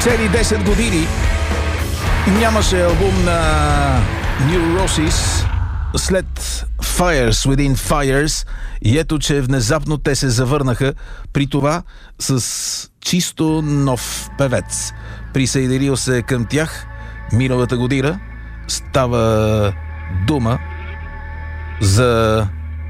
Цели 10 години нямаше албум на Neurosis след Fires Within Fires и ето, че внезапно те се завърнаха, при това с чисто нов певец. Присъединил се към тях миналата година. Става дума за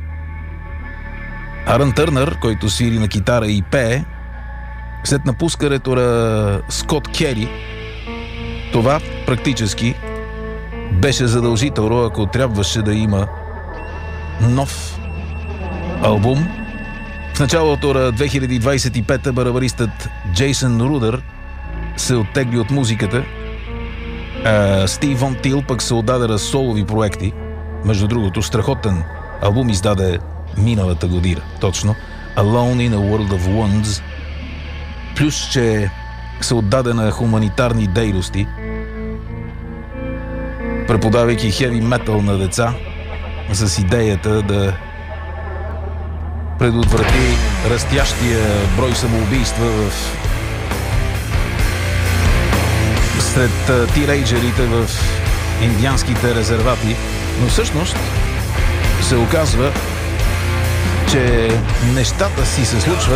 Арън Търнър, който свири на китара и пее. След напускането на Скот Кери, това практически беше задължително, ако трябваше да има нов албум. В началото на 2025 барабаристът Джейсън Рудър се оттегли от музиката, а Стив Вон Тил пък се отдаде на солови проекти. Между другото, страхотен албум издаде миналата година, точно Alone in a World of Wounds. Плюс, че се отдаде на хуманитарни дейности, преподавайки хеви метал на деца с идеята да предотврати растящия брой самоубийства сред тинейджерите в индианските резервати. Но всъщност се оказва, че нещата си се случват.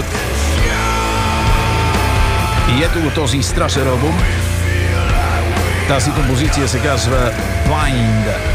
И ето го този страшен албум. Тази композиция се казва Blind.